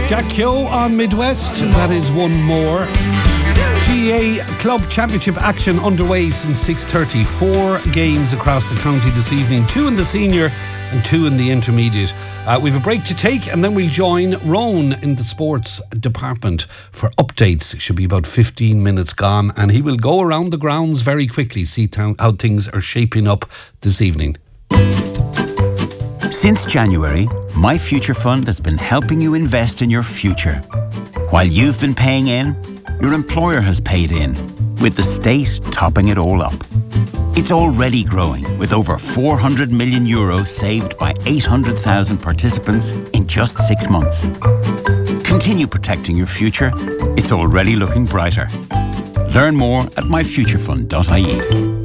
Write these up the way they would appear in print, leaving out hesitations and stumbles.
Jack Keogh on Midwest. That is one more. GA Club Championship action underway since 6:30. 4 games across the county this evening. 2 in the senior and 2 in the intermediate. We've a break to take and then we'll join Rowan in the sports department for updates. It should be about 15 minutes gone and he will go around the grounds very quickly, see how things are shaping up this evening. Since January, My Future Fund has been helping you invest in your future. While you've been paying in, your employer has paid in, with the state topping it all up. It's already growing, with over €400 million saved by 800,000 participants in just 6 months. Continue protecting your future. It's already looking brighter. Learn more at myfuturefund.ie.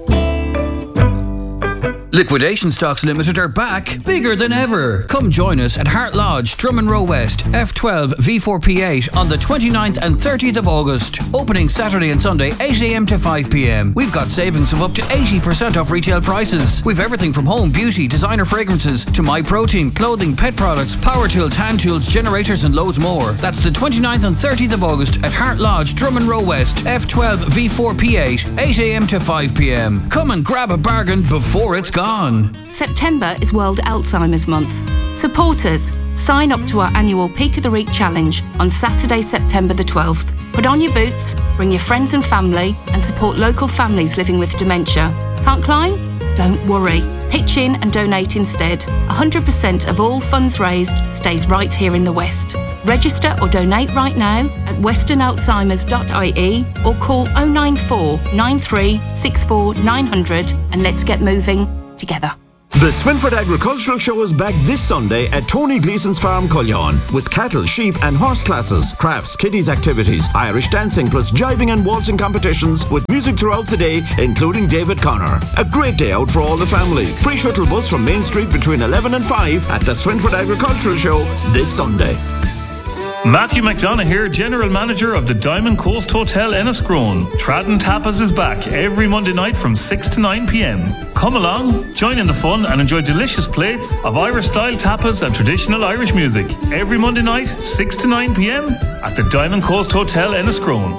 Liquidation Stocks Limited are back, bigger than ever. Come join us at Hart Lodge, Drummond Row West, F12 V4P8 on the 29th and 30th of August. Opening Saturday and Sunday, 8am to 5pm. We've got savings of up to 80% off retail prices. We've everything from home, beauty, designer fragrances to MyProtein, clothing, pet products, power tools, hand tools, generators and loads more. That's the 29th and 30th of August at Hart Lodge, Drummond Row West, F12 V4P8, 8am to 5pm. Come and grab a bargain before it's gone. September is World Alzheimer's Month. Support us. Sign up to our annual Peak of the Week challenge on Saturday, September the 12th. Put on your boots, bring your friends and family, and support local families living with dementia. Can't climb? Don't worry. Pitch in and donate instead. 100% of all funds raised stays right here in the West. Register or donate right now at westernalzheimers.ie or call 094 93 64 900 and let's get moving together. The Swinford Agricultural Show is back this Sunday at Tony Gleeson's Farm, Cullion, with cattle, sheep and horse classes, crafts, kiddies activities, Irish dancing plus jiving and waltzing competitions with music throughout the day, including David Connor. A great day out for all the family. Free shuttle bus from Main Street between 11 and 5 at the Swinford Agricultural Show this Sunday. Matthew McDonough here, General Manager of the Diamond Coast Hotel Enniscrone. Tradden Tapas is back every Monday night from 6 to 9pm. Come along, join in the fun and enjoy delicious plates of Irish-style tapas and traditional Irish music. Every Monday night, 6 to 9pm at the Diamond Coast Hotel Enniscrone.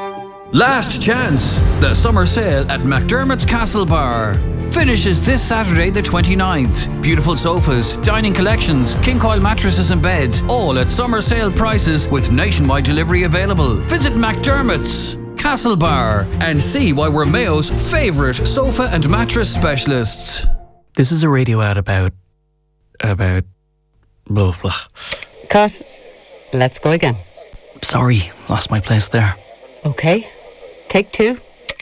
Last chance! The summer sale at McDermott's Castle Bar finishes this Saturday the 29th. Beautiful sofas, dining collections, king coil mattresses and beds, all at summer sale prices with nationwide delivery available. Visit McDermott's Castle Bar and see why we're Mayo's favourite sofa and mattress specialists. This is a radio ad about blah blah. Cut. Let's go again. Sorry, lost my place there. Okay. Take 2.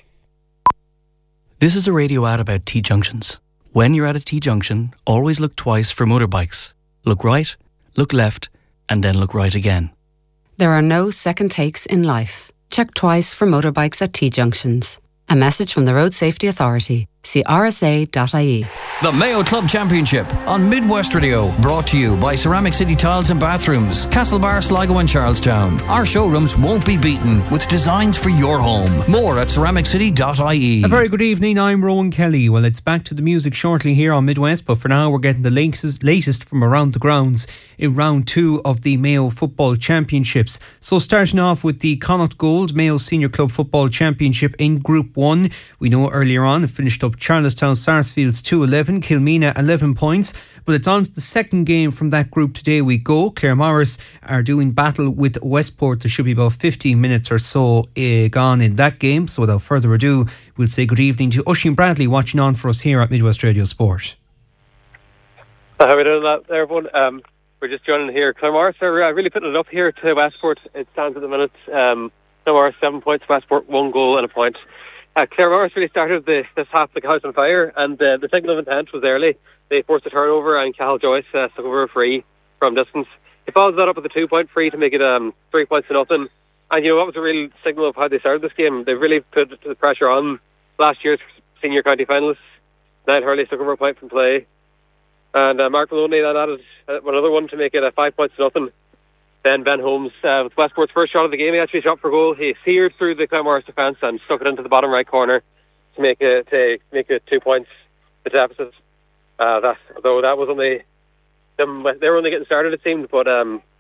This is a radio ad about T-junctions. When you're at a T-junction, always look twice for motorbikes. Look right, look left, and then look right again. There are no second takes in life. Check twice for motorbikes at T-junctions. A message from the Road Safety Authority. See rsa.ie. The Mayo Club Championship on Midwest Radio, brought to you by Ceramic City Tiles and Bathrooms, Castlebar, Sligo and Charlestown. Our showrooms won't be beaten with designs for your home. More at ceramiccity.ie. A very good evening, I'm Rowan Kelly. Well, it's back to the music shortly here on Midwest, but for now we're getting the latest from around the grounds in round 2 of the Mayo Football Championships. So starting off with the Connacht Gold Mayo Senior Club Football Championship in Group 1. We know earlier on it finished up Charlestown Sarsfields 2-11, Kilmena 11 points. But it's on to the second game from that group today we go. Claremorris are doing battle with Westport. There should be about 15 minutes or so gone in that game. So without further ado, we'll say good evening to Oisin Bradley watching on for us here at Midwest Radio Sport. How are we doing that there, everyone? We're just joining here. Claremorris are really putting it up here to Westport. It stands at the minute. Claremorris 7 points, Westport 1 goal and a point. Claremorris really started this half like a house on fire, and the signal of intent was early. They forced a turnover, and Cathal Joyce took over a free from distance. He followed that up with a 2-point free to make it 3 points to nothing. And you know what was a real signal of how they started this game? They really put the pressure on last year's senior county finalists. Niall Hurley took over a point from play, and Mark Maloney then added another one to make it 5 points to nothing. Then Ben Holmes, with Westport's first shot of the game, he actually shot for goal. He seared through the Claremorris defence and stuck it into the bottom right corner to make it 2 points the deficit. Although that was only them, they were only getting started, it seemed. But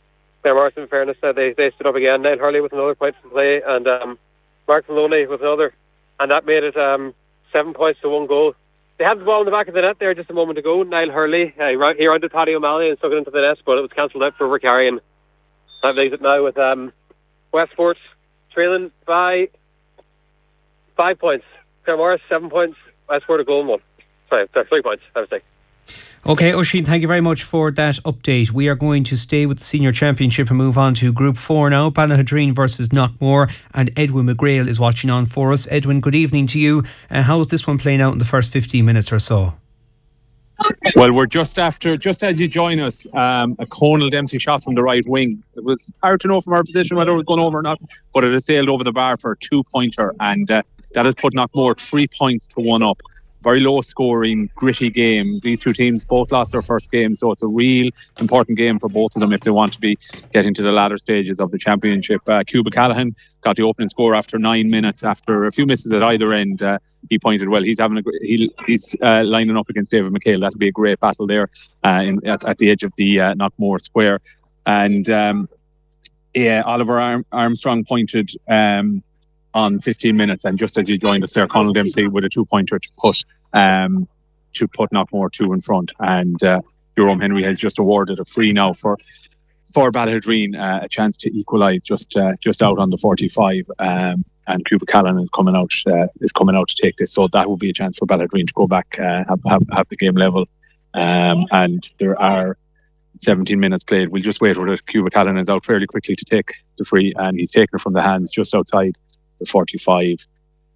Claremorris, in fairness, they stood up again. Niall Hurley with another point to play, and Mark Maloney with another, and that made it 7 points to 1 goal. They had the ball in the back of the net there just a moment ago. Niall Hurley, he rounded Paddy O'Malley and stuck it into the net, but it was cancelled out for Ricarry, and that leaves it now with Westport trailing by 5 points. Claremorris 7 points, Westport a goal and 1. Sorry, 3 points, I would say. Okay, Oisin, thank you very much for that update. We are going to stay with the Senior Championship and move on to Group 4 now. Ballahadreen versus Knockmore, and Edwin McGrail is watching on for us. Edwin, good evening to you. How is this one playing out in the first 15 minutes or so? Well, we're just as you join us, a Conal Dempsey shot from the right wing. It was hard to know from our position whether it was going over or not, but it has sailed over the bar for a 2-pointer, and that has put Knockmore 3 points to 1 up. Very low scoring, gritty game. These two teams both lost their first game, so it's a real important game for both of them if they want to be getting to the latter stages of the championship. Cuba Callahan got the opening score after 9 minutes, after a few misses at either end. He pointed well. He's lining up against David McHale. That'll be a great battle there at the edge of the Knockmore square. And Oliver Armstrong pointed on 15 minutes, and just as you joined us there, Conal Dempsey with a 2-pointer to put Knockmore 2 in front, and Jerome Henry has just awarded a free now for Ballahadreen, a chance to equalise just out on the 45, and Cuba Callan is coming out to take this, so that will be a chance for Ballahadreen to go back, have the game level, and there are 17 minutes played. We'll just wait for it. Cuba Callan is out fairly quickly to take the free, and he's taken it from the hands just outside the 45.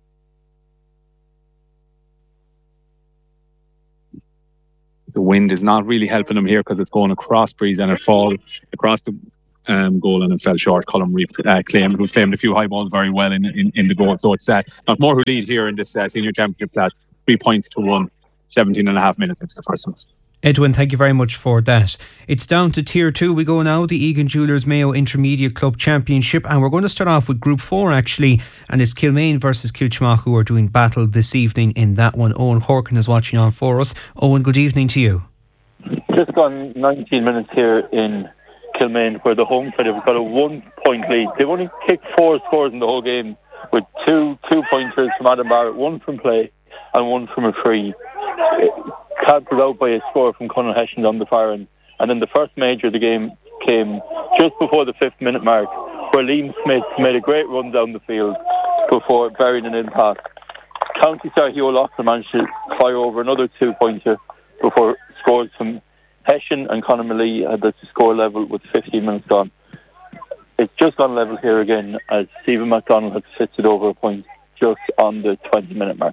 The wind is not really helping him here because it's going across breeze, and it falls across the goal, and it fell short. Colm Reap who claimed a few high balls very well in the goal. So it's Knockmore who lead here in this senior championship clash, 3 points to 1, 17 and a half minutes into the first one. Edwin, thank you very much for that. It's down to Tier 2 we go now, the Egan Jewellers Mayo Intermediate Club Championship, and we're going to start off with Group 4 actually, and it's Kilmaine versus Kilchmach who are doing battle this evening in that one. Owen Horkin is watching on for us. Owen, good evening to you. Just gone 19 minutes here in Kilmaine, where the home side have got a 1-point lead. They've only kicked 4 scores in the whole game, with two pointers from Adam Barrett, 1 from play and 1 from a free. Cancelled out by a score from Conor Hessian on the far end. And then the first major of the game came just before the 5th minute mark, where Liam Smith made a great run down the field before burying an in-pass. County star Hugh Loughlin managed to fire over another 2-pointer before scores from Hessian and Conor Maley had the score level with 15 minutes gone. It's just gone level here again as Stephen McDonald has fitted over a point just on the 20-minute mark.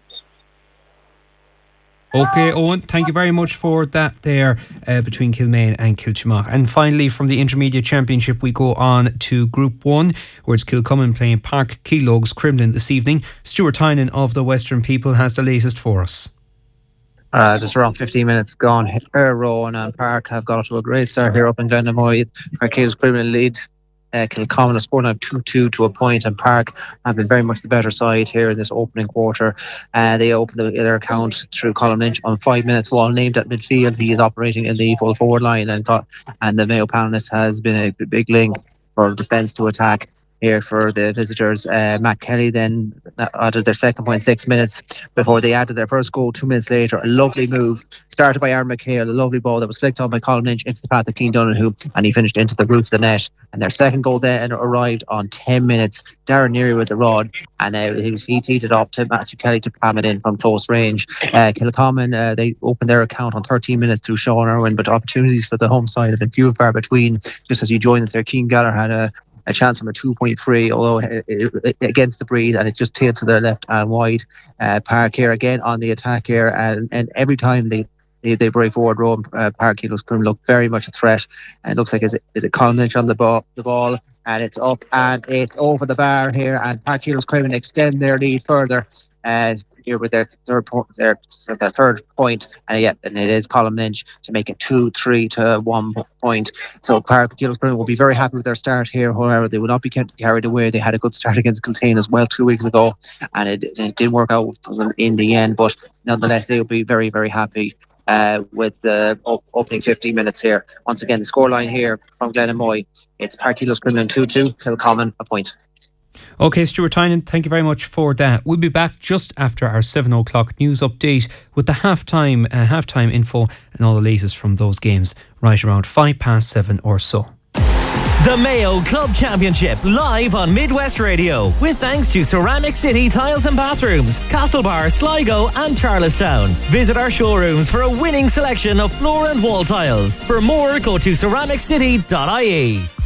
Okay, Owen, thank you very much for that there between Kilmaine and Kilchmach. And finally, from the Intermediate Championship, we go on to Group 1, where it's Kilcummin playing Park Keelogues Cremlin this evening. Stuart Tynan of the Western People has the latest for us. Just around 15 minutes gone. Rowan and Park have got off to a great start here up in Glendamoy. Park Keelogues Cremlin lead. Kilcommon have scored now 2-2 to a point, and Park have been very much the better side here in this opening quarter. They opened their account through Colin Lynch on 5 minutes, while named at midfield. He is operating in the full forward line, and the Mayo panelist has been a big link for defence to attack here for the visitors. Matt Kelly then added their second point 6 minutes before they added their first goal 2 minutes later. A lovely move started by Aaron McHale, a lovely ball that was flicked on by Colin Lynch into the path of Keane Donahue, and he finished into the roof of the net. And their second goal then arrived on 10 minutes. Darren Neary with the rod, and he teed it off to Matthew Kelly to palm it in from close range. Kilcommon, they opened their account on 13 minutes through Sean Irwin, but opportunities for the home side have been few and far between. Just as you joined us there, Keane Gallagher had a chance from a 2-point free, although against the breeze, and it just tailed to their left and wide. Park here again on the attack here, and every time they break forward, Rowan Park Keelogues Cremlin look very much a threat, and it looks like is it Colin Lynch on the ball, and it's up and it's over the bar here, and Park Keelogues Cremlin extend their lead further here with their third point, and it is Colin Lynch to make it 2-3 to 1 point. So Park Keelogues Cremlin will be very happy with their start here. However, they will not be carried away. They had a good start against Kiltane as well 2 weeks ago, and it didn't work out in the end, but nonetheless they will be very, very happy with the opening 15 minutes here. Once again, the scoreline here from Glenamoy, it's Parkeelos Crumlin 2-2, Kilcommon a point. Okay, Stuart Tynan, thank you very much for that. We'll be back just after our 7 o'clock news update with the halftime info and all the latest from those games right around 7:05 or so. The Mayo Club Championship live on Midwest Radio with thanks to Ceramic City Tiles and Bathrooms, Castlebar, Sligo and Charlestown. Visit our showrooms for a winning selection of floor and wall tiles. For more, go to ceramiccity.ie.